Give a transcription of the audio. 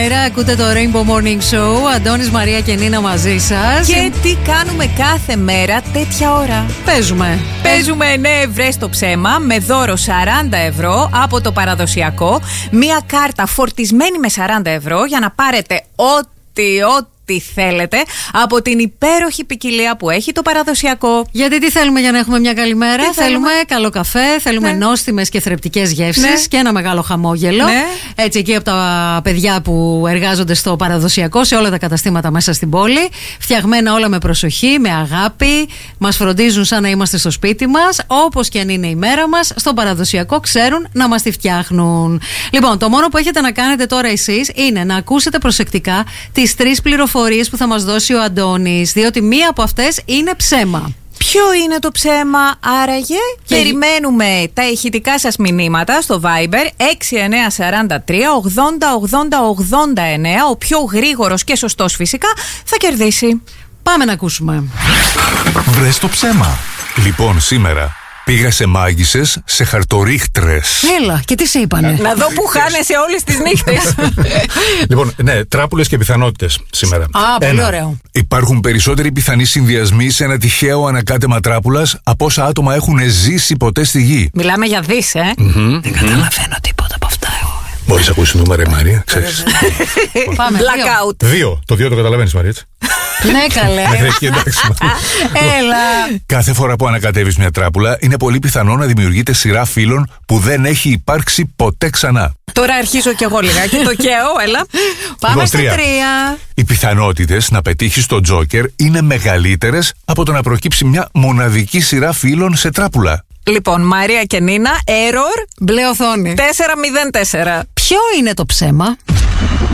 Ακούτε το Rainbow Morning Show. Αντώνης, Μαρία και Νίνα μαζί σας. Και τι κάνουμε κάθε μέρα τέτοια ώρα? Παίζουμε ναι, βρες το ψέμα, με δώρο 40 ευρώ από το παραδοσιακό. Μία κάρτα φορτισμένη με 40 ευρώ για να πάρετε ό,τι θέλετε από την υπέροχη ποικιλία που έχει το παραδοσιακό. Γιατί τι θέλουμε για να έχουμε μια καλή μέρα? Θέλουμε καλό καφέ, θέλουμε νόστιμες και θρεπτικές γεύσεις και ένα μεγάλο χαμόγελο. Έτσι, εκεί από τα παιδιά που εργάζονται στο παραδοσιακό, σε όλα τα καταστήματα μέσα στην πόλη. Φτιαγμένα όλα με προσοχή, με αγάπη. Μας φροντίζουν σαν να είμαστε στο σπίτι μας. Όπως και αν είναι η μέρα μας, στο παραδοσιακό ξέρουν να μας τη φτιάχνουν. Λοιπόν, το μόνο που έχετε να κάνετε τώρα εσείς είναι να ακούσετε προσεκτικά τις 3 πληροφορίες που θα μας δώσει ο Αντώνης, διότι μία από αυτές είναι ψέμα. Ποιο είναι το ψέμα άραγε? Περιμένουμε τα ηχητικά σας μηνύματα στο Viber 6943 80 80 89. Ο πιο γρήγορος και σωστός φυσικά θα κερδίσει. Πάμε να ακούσουμε. Βρες το ψέμα. Λοιπόν, σήμερα πήγα σε μάγισσες, σε χαρτορίχτρες. Έλα, και τι σε είπανε? Να δω που χάνεσαι όλες τις νύχτες. Λοιπόν, ναι, τράπουλες και πιθανότητες σήμερα. Πολύ ωραίο. Υπάρχουν περισσότεροι πιθανοί συνδυασμοί σε ένα τυχαίο ανακάτεμα τράπουλας από όσα άτομα έχουν ζήσει ποτέ στη γη. Μιλάμε για δις, Δεν καταλαβαίνω τίποτα από αυτά εγώ. Μπορείς να ακούσεις νούμερα, Μαρία, ξέρεις. Πάμε. Blackout. 2. Το 2 το καταλαβαίνεις, Μαρία, έτσι. Ναι, καλέ. Μέχρι εκεί, εντάξει. Έλα. Κάθε φορά που ανακατεύεις μια τράπουλα, είναι πολύ πιθανό να δημιουργείται σειρά φύλων που δεν έχει υπάρξει ποτέ ξανά. Τώρα αρχίζω κι εγώ λιγάκι. Το καίω, έλα. Πάμε στα 3. Οι πιθανότητες να πετύχεις το Τζόκερ είναι μεγαλύτερες από το να προκύψει μια μοναδική σειρά φύλων σε τράπουλα. Λοιπόν, Μαρία και Νίνα, error. Μπλε οθόνη. 404. Ποιο είναι το ψέμα?